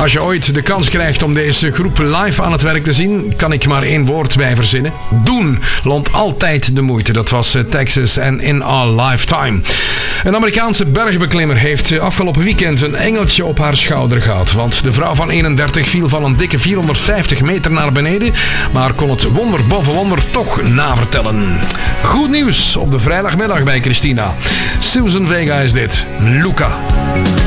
Als je ooit de kans krijgt om deze groep live aan het werk te zien, kan ik maar één woord bij verzinnen. Doen loont altijd de moeite. Dat was Texas and In Our Lifetime. Een Amerikaanse bergbeklimmer heeft afgelopen weekend een engeltje op haar schouder gehad. Want de vrouw van 31 viel van een dikke 450 meter naar beneden, maar kon het wonder boven wonder toch navertellen. Goed nieuws op de vrijdagmiddag bij Christina. Susan Vega is dit. Luca.